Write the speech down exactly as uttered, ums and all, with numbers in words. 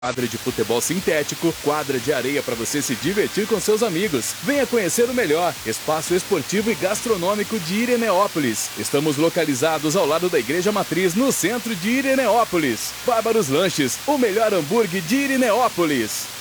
Quadra de futebol sintético, quadra de areia para você se divertir com seus amigos. Venha conhecer o melhor espaço esportivo e gastronômico de Ireneópolis. Estamos localizados ao lado da Igreja Matriz, no centro de Ireneópolis. Bárbaros Lanches, o melhor hambúrguer de Ireneópolis.